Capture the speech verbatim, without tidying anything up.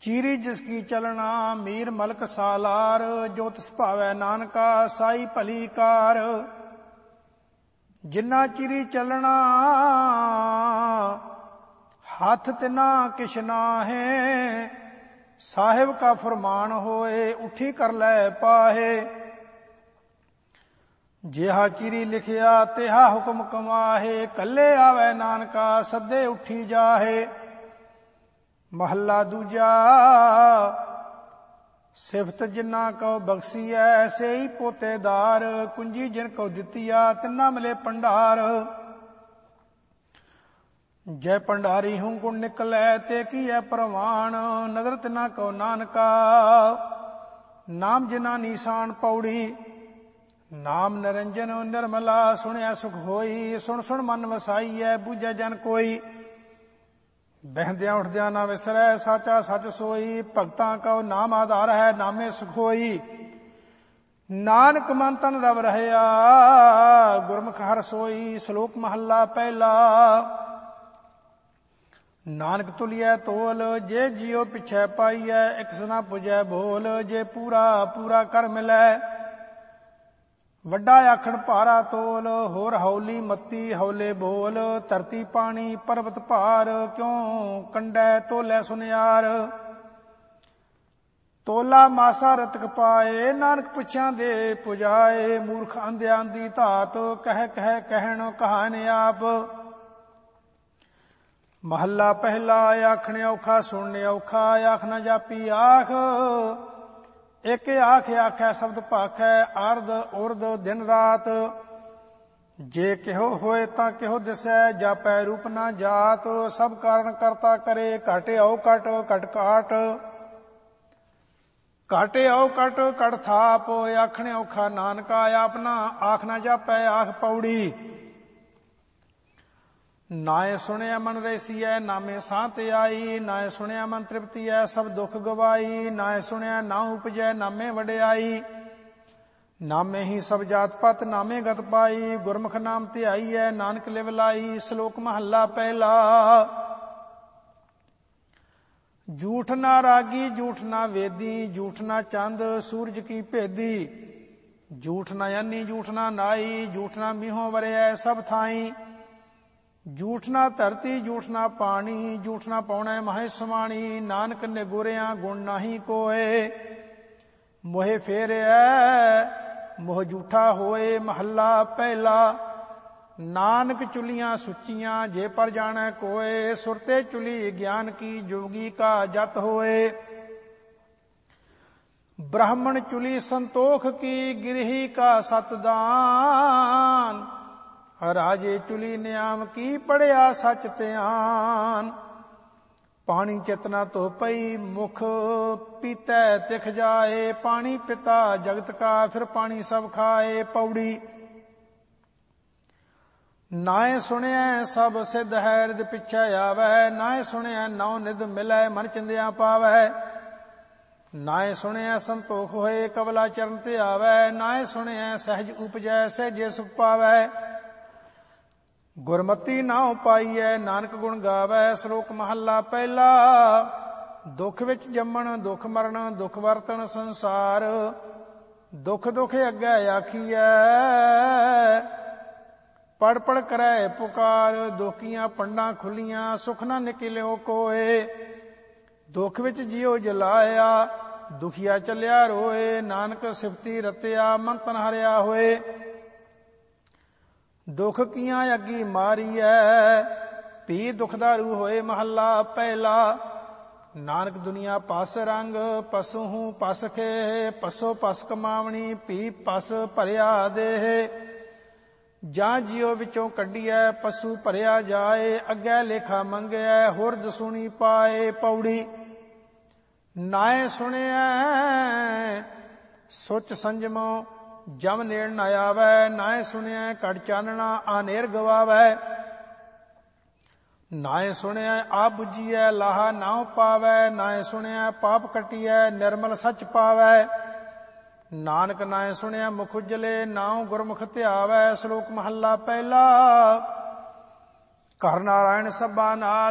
चीरी जिसकी चलना मीर मलक सालार, जो तिस भावै नानका साई भली कार। जिन्ना चिरी चलना हाथ तिना किश नाहे, साहिब का फरमान होए उठी कर लै पाहे। जिहा चिरी लिखिया तिहा हुक्म कमाहे, कल्ले आवे नानका सदे उठी जाहे। महला दूजा सिफत जिन्ना को बख्शी है से ही पोतेदार, कुंजी जिन को दितिया तिन्ना मिले भंडार। जय भंडारी हूं गुण निकलै ते की है प्रवान, नदर तिना को नानका नाम जिना नीसान पौड़ी। नाम निरंजन निर्मला सुनिया सुख होई, सुन सुन मन वसाई है बूझे जन कोई। बहद्या उठद्या ना विसरै साचा सच सोई, भगतां का नाम आधार है नामे सुख होई। नानक मन तन रव रहया गुरमुख हर सोई। श्लोक महला पहला। नानक तुलिया तोल जे जियो पिछै पाईऐ, एक सुना पुजै बोल जे पूरा पूरा कर मिलै। ਵੱਡਾ ਆਖਣ ਭਾਰਾ ਤੋਲ, ਹੋਰ ਹੌਲੀ ਮੱਤੀ ਹੌਲੇ ਬੋਲ। ਧਰਤੀ ਪਾਣੀ ਪਰਬਤ ਭਾਰ, ਕਿਉਂ ਕੰਡੈ ਤੋਲੇ ਸੁਨਿਆਰ। ਤੋਲਾ ਮਾਸਾ ਰਤਕ ਪਾਏ, ਨਾਨਕ ਪੁੱਛਾਂ ਦੇ ਪੁਜਾਏ। ਮੂਰਖ ਅੰਧਿਆਂ ਦੀ ਧਾਤ, ਕਹਿ ਕਹਿ ਕਹਿਣ ਕਹਾਣ ਆਪ। ਮਹੱਲਾ ਪਹਿਲਾ। ਆਖਣ ਔਖਾ ਸੁਣਨ ਔਖਾ, ਆਖ ਨਾ ਜਾਪੀ ਆਖ। एक आख आखै शब्द भाखै, अर्ध उर्द दिन रात। जे किहो होए तां किहो दिसै, जापै रूप ना जात। सब कारण करता करे, घाटे आओ कट कट काट। घाटे आओ कट कट थाप, आखने औखा नानका आपना। आख ना जापै आख पौड़ी। नाए सुनिया मन रैसीऐ, नामे सांत आई। नाए सुनिया मन तृप्ति है, सब दुख गवाई। नाए सुनिया नाम उपजै, नामे वडियाई। नामे ही सब जात पात, नामे गत पाई। गुरमुख नाम ध्याई है, नानक लिव लाई। श्लोक महला पहला। झूठ ना रागी झूठ ना वेदी, झूठ ना चंद सूरज की भेदी। झूठ ना यानी झूठ ना नाई, झूठ ना मीहों वरिया सब थाई। झूठ ना धरती झूठ ना पानी, झूठ ना पौने माहे समाणी। नानक ने गुरिया गुण नाही कोए, मोहे फेरिया मोह झूठा होए। महला पहला। नानक चुलियां सुचियां, जे पर जाने कोए। सुरते चुली ज्ञान की, जोगी का जत होए। ब्राह्मण चुली संतोख की, गिरही का सतदान। राजे चुली नियाम की, पढ़िया सच ध्यान। पानी चेतना तो पई, मुख पीतै तिख जाए। पानी पिता जगत का, फिर पानी सब खाए। पौड़ी। नाए सुनिया सब सिद्ध है, रिद पिछै आवै। नाए सुनिया नौ निध मिलै, मन चिंदिया पावै। नाए सुनिया संतोख होए, कवला चरण ते आवै। नाए सुनिया सहज उपजै, सहजे सुख पावै। गुरमती नाउ पाईऐ, नानक गुण गावै। श्लोक महला पहला। दुख विच जम्मण दुख मरण, दुख वरतन संसार। दुख दुख अग्गै आखीऐ, पढ़ पढ़ करै पुकार। दुखियां पंडां खुलियां, सुख ना निकलियो कोए। दुख विच जियो जलाया, दुखिया चलिया रोए। नानक सिफती रतिया, मन तन हरिया होए। दुख कियां अग्गी मारी है, पी दुखदारू होए। महला पहला। नानक दुनिया पस रंग, पसु हूं पस खे। पसो पस कमावनी, पी पस भरिया देह। ਜਾਂ ਜਿਉ ਵਿੱਚੋਂ ਕੱਢੀਐ ਪਸ਼ੂ ਭਰਿਆ ਜਾਏ, ਅੱਗੇ ਲੇਖਾ ਮੰਗਿਐ ਹੋਰ ਦਸੂਣੀ ਪਾਏ। ਪੌੜੀ ਨਾਏ ਸੁਣਿਐ ਸੁਚ ਸੰਜਮੋ ਜਮ ਨੇੜ ਨ ਆਵੈ, ਨਾਏ ਸੁਣਿਐ ਘਟ ਚਾਨਣਾ ਆਨੇਰ ਗਵਾਵੈ। ਨਾਏ ਸੁਣਿਐ ਆ ਬੁਝੀਐ ਲਾਹਾ ਨਾਉ ਪਾਵੈ, ਨਾਏ ਸੁਣਿਐ ਪਾਪ ਕਟੀਐ ਨਿਰਮਲ ਸੱਚ ਪਾਵੈ। ਨਾਨਕ ਨਾਏ ਸੁਣਿਆ ਮੁਖ ਉਜਲੇ ਨਾਉ ਗੁਰਮੁਖ ਧਿਆਵੈ। ਸ਼ਲੋਕ ਮਹੱਲਾ ਪਹਿਲਾ। ਘਰ ਨਾਰਾਇਣ ਸਭਾ ਨਾਲ